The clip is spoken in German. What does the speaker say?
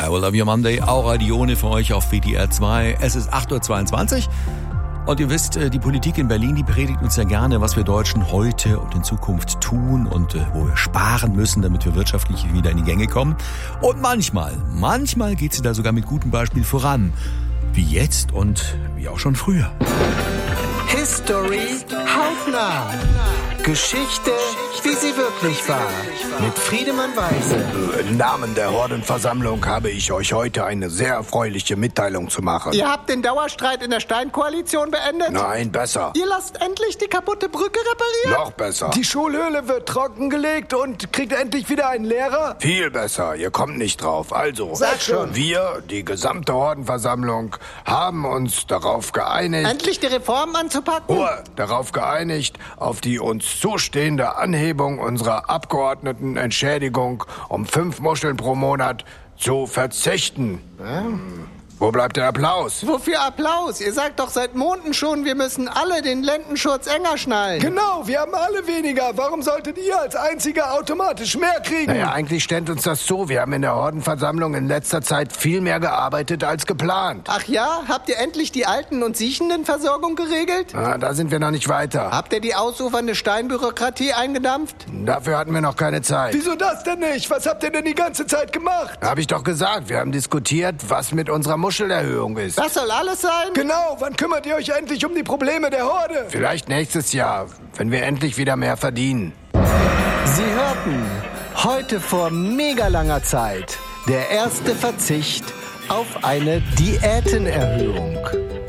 I Will Love You Monday, Aura Dione für euch auf WDR 2. Es ist 8.22 Uhr. Und ihr wisst, die Politik in Berlin, die predigt uns ja gerne, was wir Deutschen heute und in Zukunft tun und wo wir sparen müssen, damit wir wirtschaftlich wieder in die Gänge kommen. Und manchmal geht sie da sogar mit gutem Beispiel voran. Wie jetzt und wie auch schon früher. History hautnah. Geschichte, wie sie wirklich war. Mit Friedemann Weise. Im Namen der Hordenversammlung habe ich euch heute eine sehr erfreuliche Mitteilung zu machen. Ihr habt den Dauerstreit in der Steinkoalition beendet? Nein, besser. Ihr lasst endlich die kaputte Brücke reparieren? Noch besser. Die Schulhöhle wird trockengelegt und kriegt endlich wieder einen Lehrer? Viel besser. Ihr kommt nicht drauf. Also, Sag schon. Wir, die gesamte Hordenversammlung, haben uns darauf geeinigt... Endlich die Reformen anzupacken? Darauf geeinigt, auf die uns zustehende Anhebung unserer Abgeordnetenentschädigung um 5 Muscheln pro Monat zu verzichten. Wo bleibt der Applaus? Wofür Applaus? Ihr sagt doch seit Monaten schon, wir müssen alle den Lendenschurz enger schnallen. Genau, wir haben alle weniger. Warum solltet ihr als Einziger automatisch mehr kriegen? Naja, eigentlich stellt uns das so. Wir haben in der Hordenversammlung in letzter Zeit viel mehr gearbeitet als geplant. Ach ja? Habt ihr endlich die Alten- und Siechendenversorgung geregelt? Da sind wir noch nicht weiter. Habt ihr die ausufernde Steinbürokratie eingedampft? Dafür hatten wir noch keine Zeit. Wieso das denn nicht? Was habt ihr denn die ganze Zeit gemacht? Hab ich doch gesagt. Wir haben diskutiert, was mit unserer Muschelerhöhung ist. Das soll alles sein? Genau, wann kümmert ihr euch endlich um die Probleme der Horde? Vielleicht nächstes Jahr, wenn wir endlich wieder mehr verdienen. Sie hörten heute vor mega langer Zeit der erste Verzicht auf eine Diätenerhöhung.